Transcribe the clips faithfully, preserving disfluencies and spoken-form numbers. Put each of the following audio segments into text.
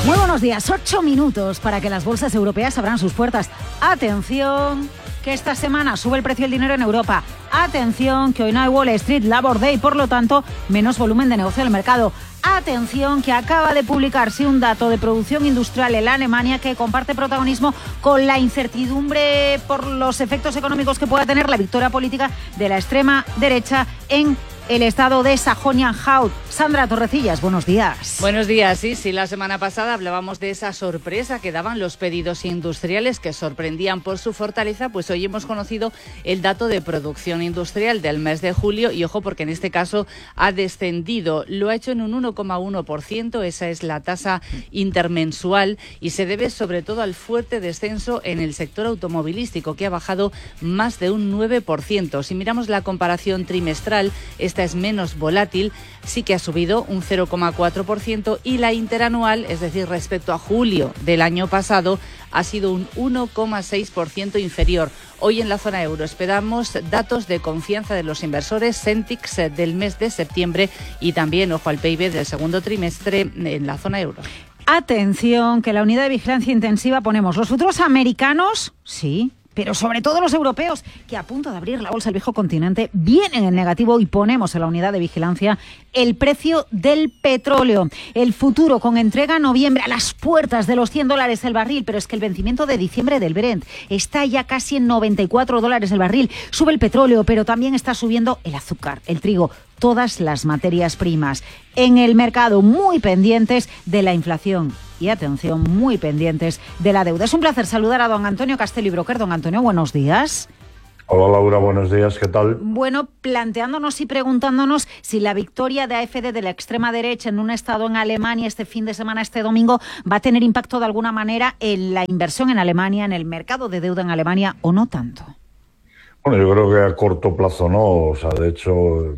Muy buenos días, ocho minutos para que las bolsas europeas abran sus puertas. Atención, que esta semana sube el precio del dinero en Europa. Atención, que hoy no hay Wall Street Labor Day, por lo tanto, menos volumen de negocio en el mercado. Atención, que acaba de publicarse un dato de producción industrial en la Alemania que comparte protagonismo con la incertidumbre por los efectos económicos que pueda tener la victoria política de la extrema derecha en el estado de Sajonia-Anhalt. Sandra Torrecillas, buenos días. Buenos días, sí, sí, la semana pasada hablábamos de esa sorpresa que daban los pedidos industriales que sorprendían por su fortaleza, pues hoy hemos conocido el dato de producción industrial del mes de julio y ojo porque en este caso ha descendido, lo ha hecho en un uno coma uno por ciento, esa es la tasa intermensual y se debe sobre todo al fuerte descenso en el sector automovilístico que ha bajado más de un nueve por ciento. Si miramos la comparación trimestral, esta es menos volátil, sí que ha subido un cero coma cuatro por ciento y la interanual, es decir, respecto a julio del año pasado, ha sido un uno coma seis por ciento inferior. Hoy en la zona euro esperamos datos de confianza de los inversores, Centix del mes de septiembre y también, ojo al P I B del segundo trimestre en la zona euro. Atención, que la unidad de vigilancia intensiva ponemos los futuros americanos, sí, pero sobre todo los europeos, que a punto de abrir la bolsa del viejo continente vienen en negativo y ponemos en la unidad de vigilancia el precio del petróleo. El futuro con entrega en noviembre a las puertas de los cien dólares el barril, pero es que el vencimiento de diciembre del Brent está ya casi en noventa y cuatro dólares el barril. Sube el petróleo, pero también está subiendo el azúcar, el trigo, todas las materias primas. En el mercado muy pendientes de la inflación. Y atención, muy pendientes de la deuda. Es un placer saludar a don Antonio Castelli Broker. Don Antonio, buenos días. Hola Laura, buenos días, ¿qué tal? Bueno, planteándonos y preguntándonos si la victoria de A F D de la extrema derecha en un estado en Alemania este fin de semana, este domingo, va a tener impacto de alguna manera en la inversión en Alemania, en el mercado de deuda en Alemania, o no tanto. Bueno, yo creo que a corto plazo no, o sea, de hecho,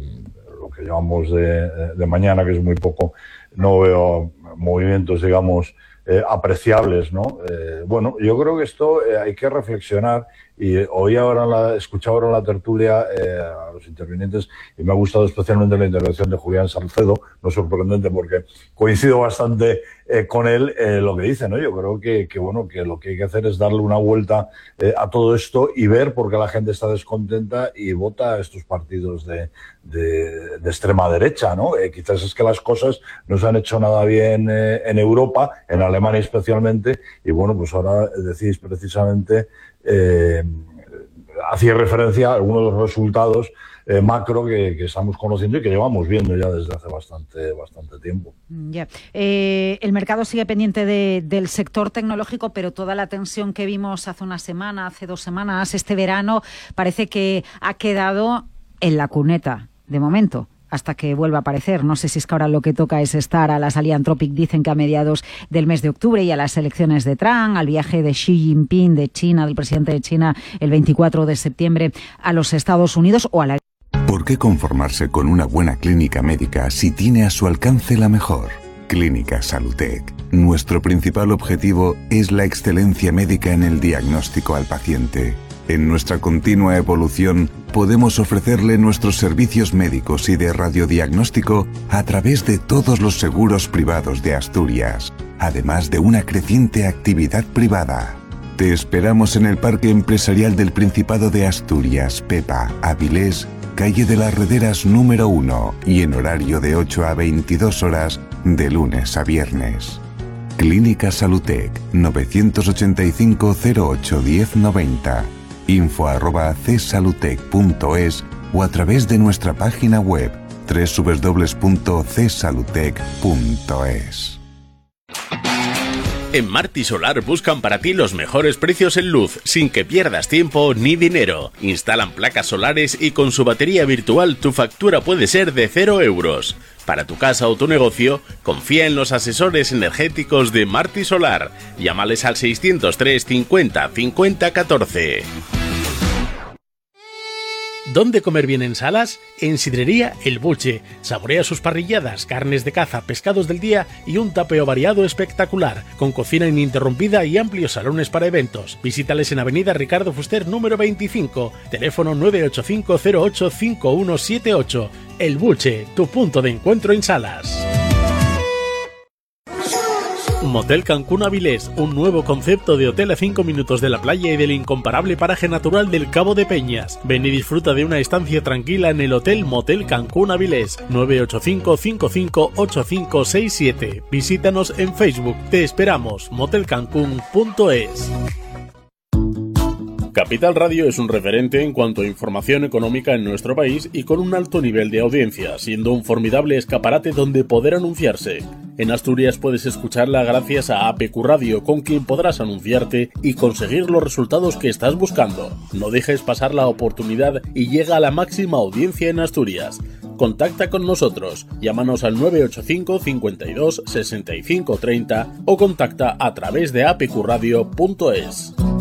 lo que llamamos de, de mañana, que es muy poco, no veo movimientos, digamos, eh, apreciables, ¿no? Eh, bueno, yo creo que esto eh, hay que reflexionar y hoy ahora la, escuchaba ahora en la tertulia eh, a los intervinientes y me ha gustado especialmente la intervención de Julián Salcedo, no sorprendente porque coincido bastante eh, con él eh, lo que dice, ¿no? Yo creo que, que bueno, que lo que hay que hacer es darle una vuelta eh, a todo esto y ver por qué la gente está descontenta y vota a estos partidos de, de, de extrema derecha, ¿no? Eh, quizás es que las cosas no se han hecho nada bien eh, en Europa, en Alemania especialmente, y bueno, pues ahora decís precisamente Eh, hacía referencia a algunos de los resultados eh, macro que, que estamos conociendo y que llevamos viendo ya desde hace bastante bastante tiempo. Ya. Eh, el mercado sigue pendiente de, del sector tecnológico, pero toda la tensión que vimos hace una semana, hace dos semanas, este verano, parece que ha quedado en la cuneta, de momento, hasta que vuelva a aparecer. No sé si es que ahora lo que toca es estar a la salida Anthropic, dicen que a mediados del mes de octubre, y a las elecciones de Trump, al viaje de Xi Jinping de China, del presidente de China, el veinticuatro de septiembre a los Estados Unidos, o a la... ¿Por qué conformarse con una buena clínica médica si tiene a su alcance la mejor? Clínica Salutec. Nuestro principal objetivo es la excelencia médica en el diagnóstico al paciente. En nuestra continua evolución, podemos ofrecerle nuestros servicios médicos y de radiodiagnóstico a través de todos los seguros privados de Asturias, además de una creciente actividad privada. Te esperamos en el Parque Empresarial del Principado de Asturias, Pepa, Avilés, calle de las Rederas número uno y en horario de ocho a veintidós horas de lunes a viernes. Clínica Salutec, novecientos ochenta y cinco cero ocho diez noventa. info arroba csalutec punto es o a través de nuestra página web doble u doble u doble u punto c salutec punto es. En Marti Solar buscan para ti los mejores precios en luz, sin que pierdas tiempo ni dinero. Instalan placas solares y con su batería virtual tu factura puede ser de cero euros. Para tu casa o tu negocio, confía en los asesores energéticos de Marti Solar. Llámales al seiscientos tres cincuenta cincuenta catorce. ¿Dónde comer bien en Salas? En Sidrería El Buche. Saborea sus parrilladas, carnes de caza, pescados del día y un tapeo variado espectacular, con cocina ininterrumpida y amplios salones para eventos. Visítales en Avenida Ricardo Fuster número veinticinco, teléfono nueve ocho cinco cero ocho cinco uno siete ocho. El Buche, tu punto de encuentro en Salas. Motel Cancún Avilés, un nuevo concepto de hotel a cinco minutos de la playa y del incomparable paraje natural del Cabo de Peñas. Ven y disfruta de una estancia tranquila en el Hotel Motel Cancún Avilés, nueve ocho cinco, cinco cinco ocho cinco seis siete. Visítanos en Facebook. Te esperamos. motel cancún punto es. Capital Radio es un referente en cuanto a información económica en nuestro país y con un alto nivel de audiencia, siendo un formidable escaparate donde poder anunciarse. En Asturias puedes escucarla gracias a A P Q Radio, con quien podrás anunciarte y conseguir los resultados que estás buscando. No dejes pasar la oportunidad y llega a la máxima audiencia en Asturias. Contacta con nosotros, llámanos al nueve ocho cinco, cincuenta y dos, sesenta y cinco treinta o contacta a través de a p q radio punto es.